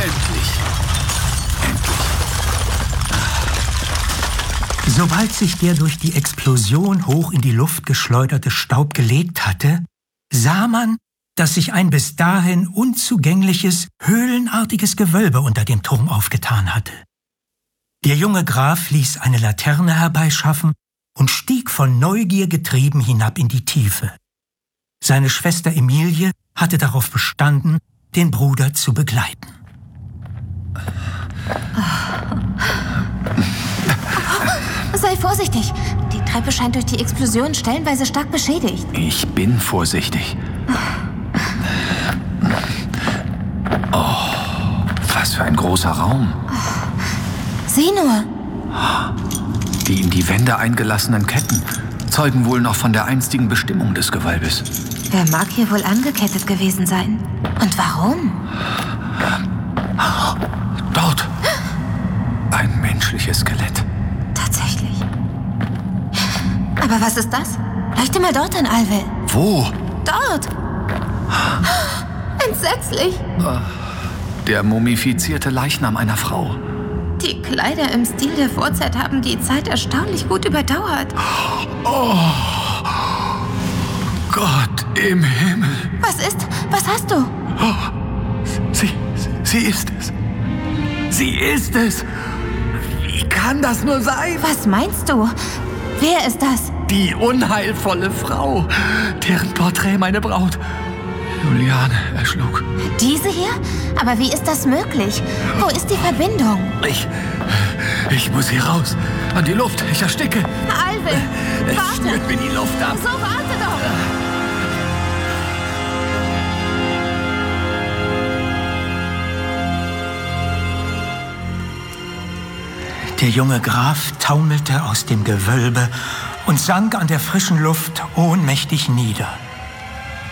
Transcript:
Endlich. Sobald sich der durch die Explosion hoch in die Luft geschleuderte Staub gelegt hatte, sah man, dass sich ein bis dahin unzugängliches, höhlenartiges Gewölbe unter dem Turm aufgetan hatte. Der junge Graf ließ eine Laterne herbeischaffen und stieg von Neugier getrieben hinab in die Tiefe. Seine Schwester Emilie hatte darauf bestanden, den Bruder zu begleiten. Sei vorsichtig. Die Treppe scheint durch die Explosion stellenweise stark beschädigt. Ich bin vorsichtig. Oh, was für ein großer Raum. Sieh nur. Die in die Wände eingelassenen Ketten zeugen wohl noch von der einstigen Bestimmung des Gewölbes. Wer mag hier wohl angekettet gewesen sein? Und warum? Dort. Ein menschliches Skelett. Tatsächlich. Aber was ist das? Leuchte mal dort an, Alwil. Wo? Dort. Entsetzlich. Der mumifizierte Leichnam einer Frau. Die Kleider im Stil der Vorzeit haben die Zeit erstaunlich gut überdauert. Oh, Gott im Himmel. Was ist? Was hast du? Oh, sie ist es. Sie ist es. Wie kann das nur sein? Was meinst du? Wer ist das? Die unheilvolle Frau, deren Porträt meine Braut Juliane erschlug. Diese hier? Aber wie ist das möglich? Wo ist die Verbindung? Ich muss hier raus. An die Luft. Ich ersticke. Alwil, Es warte. schnürt mir die Luft ab. So, warte doch. Der junge Graf taumelte aus dem Gewölbe und sank an der frischen Luft ohnmächtig nieder.